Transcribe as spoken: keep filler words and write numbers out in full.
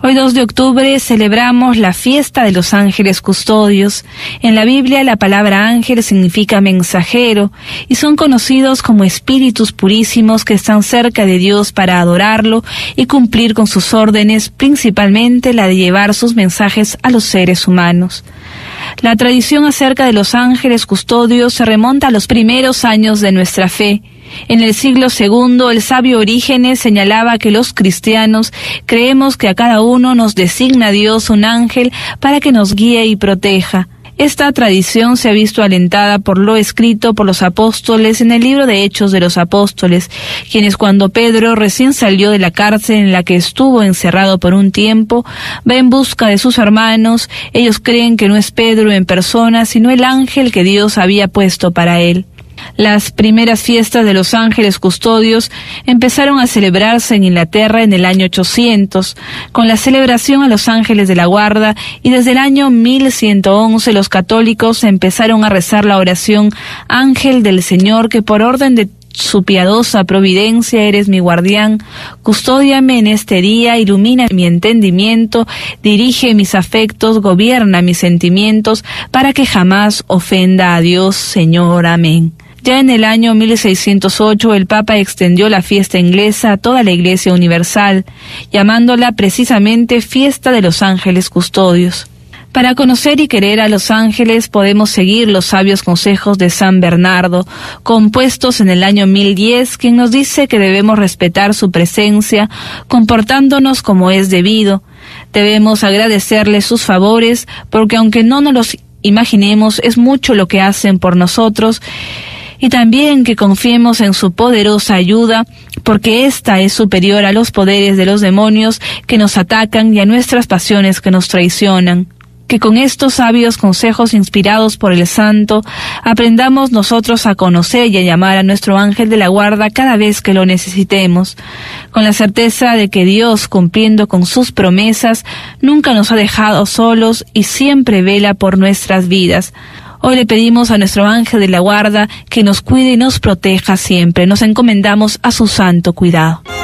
Hoy dos de octubre celebramos la fiesta de los ángeles custodios. En la Biblia la palabra ángel significa mensajero y son conocidos como espíritus purísimos que están cerca de Dios para adorarlo y cumplir con sus órdenes, principalmente la de llevar sus mensajes a los seres humanos. La tradición acerca de los ángeles custodios se remonta a los primeros años de nuestra fe. En el siglo segundo, el sabio Orígenes señalaba que los cristianos creemos que a cada uno nos designa Dios un ángel para que nos guíe y proteja. Esta tradición se ha visto alentada por lo escrito por los apóstoles en el libro de Hechos de los Apóstoles, quienes cuando Pedro recién salió de la cárcel en la que estuvo encerrado por un tiempo, va en busca de sus hermanos. Ellos creen que no es Pedro en persona, sino el ángel que Dios había puesto para él. Las primeras fiestas de los ángeles custodios empezaron a celebrarse en Inglaterra en el año ochocientos, con la celebración a los ángeles de la guarda, y desde el año mil ciento once los católicos empezaron a rezar la oración Ángel del Señor, que por orden de su piadosa providencia eres mi guardián, custódiame en este día, ilumina mi entendimiento, dirige mis afectos, gobierna mis sentimientos, para que jamás ofenda a Dios, Señor. Amén. Ya en el año mil seiscientos ocho el Papa extendió la fiesta inglesa a toda la Iglesia universal, llamándola precisamente Fiesta de los Ángeles Custodios. Para conocer y querer a los ángeles podemos seguir los sabios consejos de San Bernardo, compuestos en el año mil diez, quien nos dice que debemos respetar su presencia, comportándonos como es debido. Debemos agradecerles sus favores, porque aunque no nos los imaginemos, es mucho lo que hacen por nosotros, y también que confiemos en su poderosa ayuda, porque ésta es superior a los poderes de los demonios que nos atacan y a nuestras pasiones que nos traicionan. Que con estos sabios consejos inspirados por el Santo, aprendamos nosotros a conocer y a llamar a nuestro ángel de la guarda cada vez que lo necesitemos, con la certeza de que Dios, cumpliendo con sus promesas, nunca nos ha dejado solos y siempre vela por nuestras vidas. Hoy le pedimos a nuestro ángel de la guarda que nos cuide y nos proteja siempre. Nos encomendamos a su santo cuidado.